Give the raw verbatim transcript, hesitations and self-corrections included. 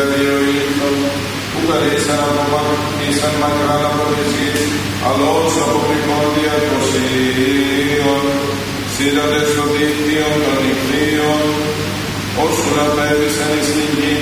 δύο ήλθον, που καλήσαν από μακρύσαν μακράν από της γης, αλλός από πληκόντια κοσίων, σύραντες στο δίκτυον των νυχθείων, όσου να πέβησαν εις την